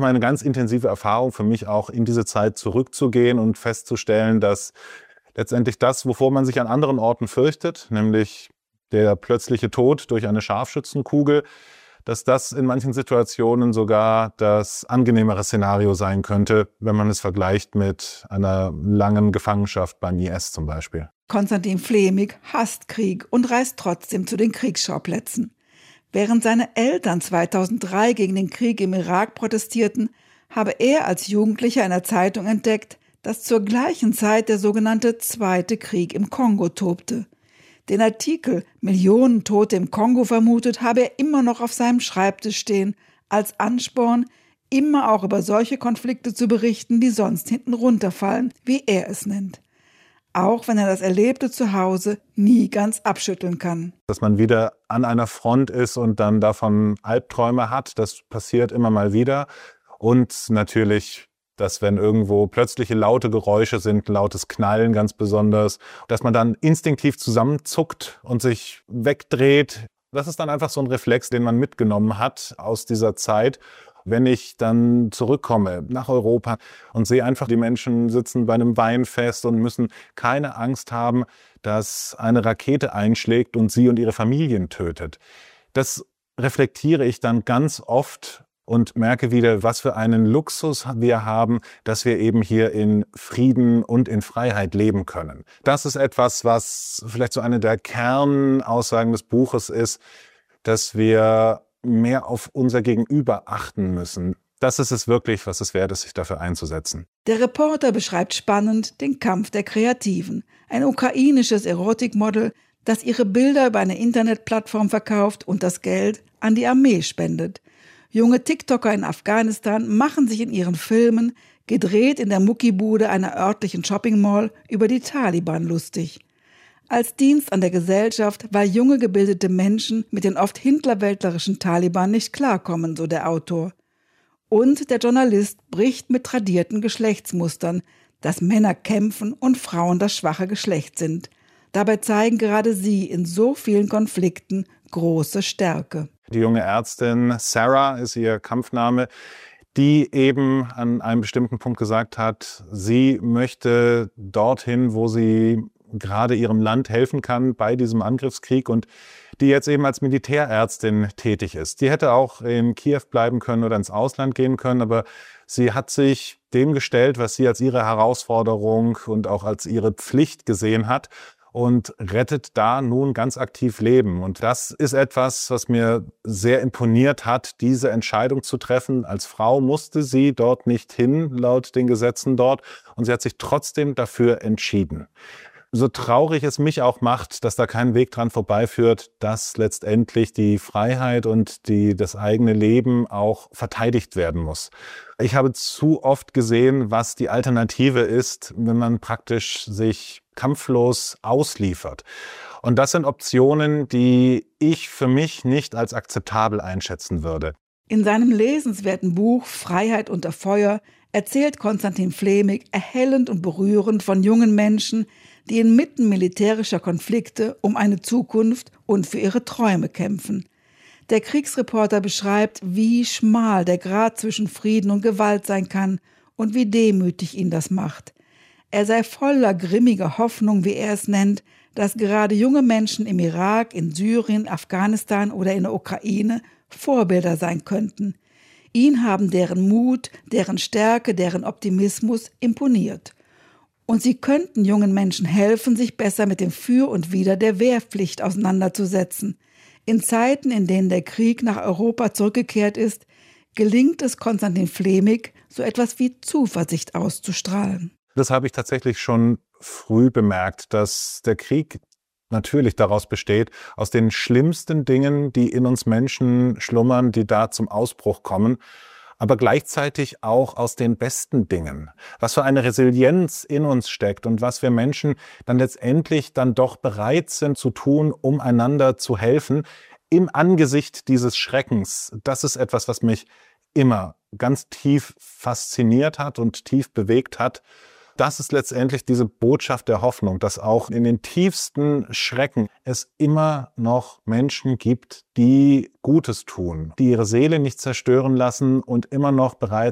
nochmal eine ganz intensive Erfahrung für mich auch, in diese Zeit zurückzugehen und festzustellen, dass letztendlich das, wovor man sich an anderen Orten fürchtet, nämlich der plötzliche Tod durch eine Scharfschützenkugel, dass das in manchen Situationen sogar das angenehmere Szenario sein könnte, wenn man es vergleicht mit einer langen Gefangenschaft beim IS zum Beispiel. Konstantin Flämig hasst Krieg und reist trotzdem zu den Kriegsschauplätzen. Während seine Eltern 2003 gegen den Krieg im Irak protestierten, habe er als Jugendlicher in der Zeitung entdeckt, dass zur gleichen Zeit der sogenannte Zweite Krieg im Kongo tobte. Den Artikel »Millionen Tote im Kongo vermutet« habe er immer noch auf seinem Schreibtisch stehen, als Ansporn, immer auch über solche Konflikte zu berichten, die sonst hinten runterfallen, wie er es nennt. Auch wenn er das Erlebte zu Hause nie ganz abschütteln kann. Dass man wieder an einer Front ist und dann davon Albträume hat, das passiert immer mal wieder. Und natürlich, dass wenn irgendwo plötzliche laute Geräusche sind, lautes Knallen ganz besonders, dass man dann instinktiv zusammenzuckt und sich wegdreht. Das ist dann einfach so ein Reflex, den man mitgenommen hat aus dieser Zeit. Wenn ich dann zurückkomme nach Europa und sehe einfach, die Menschen sitzen bei einem Weinfest und müssen keine Angst haben, dass eine Rakete einschlägt und sie und ihre Familien tötet. Das reflektiere ich dann ganz oft und merke wieder, was für einen Luxus wir haben, dass wir eben hier in Frieden und in Freiheit leben können. Das ist etwas, was vielleicht so eine der Kernaussagen des Buches ist, dass wir mehr auf unser Gegenüber achten müssen. Das ist es wirklich, was es wert ist, sich dafür einzusetzen. Der Reporter beschreibt spannend den Kampf der Kreativen. Ein ukrainisches Erotikmodel, das ihre Bilder über eine Internetplattform verkauft und das Geld an die Armee spendet. Junge TikToker in Afghanistan machen sich in ihren Filmen, gedreht in der Muckibude einer örtlichen Shopping-Mall, über die Taliban lustig. Als Dienst an der Gesellschaft, weil junge gebildete Menschen mit den oft hinterwäldlerischen Taliban nicht klarkommen, so der Autor. Und der Journalist bricht mit tradierten Geschlechtsmustern, dass Männer kämpfen und Frauen das schwache Geschlecht sind. Dabei zeigen gerade sie in so vielen Konflikten große Stärke. Die junge Ärztin, Sarah ist ihr Kampfname, die eben an einem bestimmten Punkt gesagt hat, sie möchte dorthin, wo sie gerade ihrem Land helfen kann bei diesem Angriffskrieg und die jetzt eben als Militärärztin tätig ist. Die hätte auch in Kiew bleiben können oder ins Ausland gehen können, aber sie hat sich dem gestellt, was sie als ihre Herausforderung und auch als ihre Pflicht gesehen hat und rettet da nun ganz aktiv Leben. Und das ist etwas, was mir sehr imponiert hat, diese Entscheidung zu treffen. Als Frau musste sie dort nicht hin, laut den Gesetzen dort, und sie hat sich trotzdem dafür entschieden. So traurig es mich auch macht, dass da kein Weg dran vorbeiführt, dass letztendlich die Freiheit und das eigene Leben auch verteidigt werden muss. Ich habe zu oft gesehen, was die Alternative ist, wenn man praktisch sich kampflos ausliefert. Und das sind Optionen, die ich für mich nicht als akzeptabel einschätzen würde. In seinem lesenswerten Buch »Freiheit unter Feuer« erzählt Konstantin Flämig erhellend und berührend von jungen Menschen, die inmitten militärischer Konflikte um eine Zukunft und für ihre Träume kämpfen. Der Kriegsreporter beschreibt, wie schmal der Grat zwischen Frieden und Gewalt sein kann und wie demütig ihn das macht. Er sei voller grimmiger Hoffnung, wie er es nennt, dass gerade junge Menschen im Irak, in Syrien, Afghanistan oder in der Ukraine Vorbilder sein könnten. Ihn haben deren Mut, deren Stärke, deren Optimismus imponiert. Und sie könnten jungen Menschen helfen, sich besser mit dem Für und Wider der Wehrpflicht auseinanderzusetzen. In Zeiten, in denen der Krieg nach Europa zurückgekehrt ist, gelingt es Konstantin Flämig, so etwas wie Zuversicht auszustrahlen. Das habe ich tatsächlich schon früh bemerkt, dass der Krieg natürlich daraus besteht, aus den schlimmsten Dingen, die in uns Menschen schlummern, die da zum Ausbruch kommen, aber gleichzeitig auch aus den besten Dingen. Was für eine Resilienz in uns steckt und was wir Menschen dann letztendlich dann doch bereit sind zu tun, um einander zu helfen, im Angesicht dieses Schreckens. Das ist etwas, was mich immer ganz tief fasziniert hat und tief bewegt hat. Das ist letztendlich diese Botschaft der Hoffnung, dass auch in den tiefsten Schrecken es immer noch Menschen gibt, die Gutes tun, die ihre Seele nicht zerstören lassen und immer noch bereit